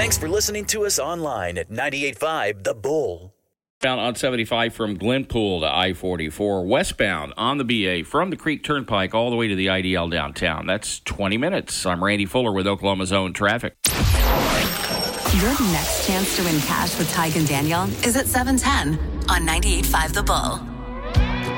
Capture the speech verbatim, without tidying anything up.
Thanks for listening to us online at ninety-eight point five The Bull. Bound on seventy-five from Glenpool to I forty-four. Westbound on the B A from the Creek Turnpike all the way to the I D L downtown. That's twenty minutes. I'm Randy Fuller with Oklahoma's Own Traffic. Your next chance to win cash with Tig and Daniel is at seven ten on ninety-eight point five The Bull.